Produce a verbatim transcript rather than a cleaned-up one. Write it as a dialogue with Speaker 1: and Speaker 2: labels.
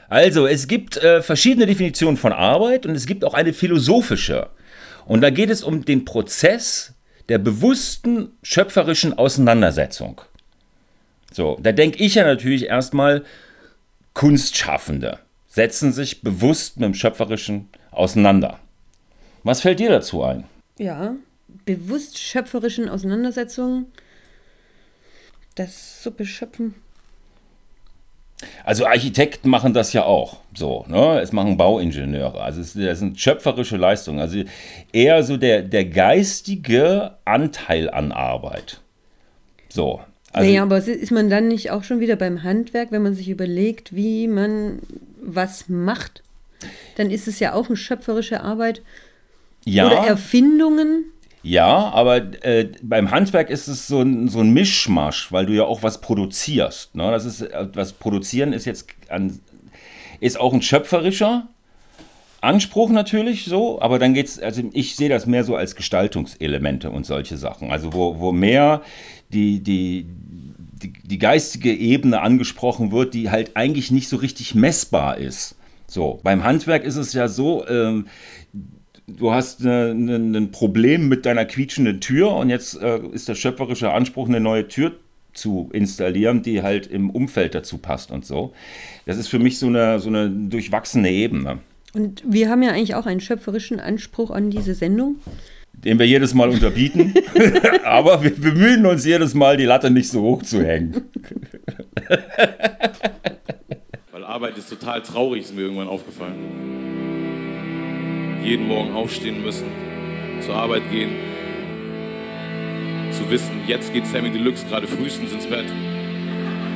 Speaker 1: Also, es gibt äh, verschiedene Definitionen von Arbeit und es gibt auch eine philosophische. Und da geht es um den Prozess der bewussten schöpferischen Auseinandersetzung. So, da denke ich ja natürlich erstmal, Kunstschaffende setzen sich bewusst mit dem Schöpferischen auseinander. Was fällt dir dazu ein?
Speaker 2: Ja, bewusst schöpferischen Auseinandersetzungen, das Suppe schöpfen.
Speaker 1: Also Architekten machen das ja auch so, ne? Es machen Bauingenieure, also es, das sind schöpferische Leistungen, also eher so der, der geistige Anteil an Arbeit. So. Also,
Speaker 2: naja, aber ist man dann nicht auch schon wieder beim Handwerk, wenn man sich überlegt, wie man was macht? Dann ist es ja auch eine schöpferische Arbeit.
Speaker 1: ja,
Speaker 2: Oder Erfindungen.
Speaker 1: ja, aber äh, beim Handwerk ist es so ein, so ein Mischmasch, weil du ja auch was produzierst. Ne? Das ist, äh, was produzieren ist jetzt an, ist auch ein schöpferischer Anspruch natürlich so, aber dann geht's, also ich sehe das mehr so als Gestaltungselemente und solche Sachen. Also wo, wo mehr die, die, die, die geistige Ebene angesprochen wird, die halt eigentlich nicht so richtig messbar ist. So, beim Handwerk ist es ja so, ähm, du hast eine, eine, ein Problem mit deiner quietschenden Tür und jetzt äh, ist der schöpferische Anspruch, eine neue Tür zu installieren, die halt im Umfeld dazu passt und so. Das ist für mich so eine, so eine durchwachsene Ebene.
Speaker 2: Und wir haben ja eigentlich auch einen schöpferischen Anspruch an diese Sendung.
Speaker 1: Den wir jedes Mal unterbieten, aber wir bemühen uns jedes Mal, die Latte nicht so hoch zu hängen.
Speaker 3: Weil Arbeit ist total traurig, ist mir irgendwann aufgefallen. Jeden Morgen aufstehen müssen, zur Arbeit gehen, zu wissen, jetzt geht Sammy Deluxe gerade frühestens ins Bett.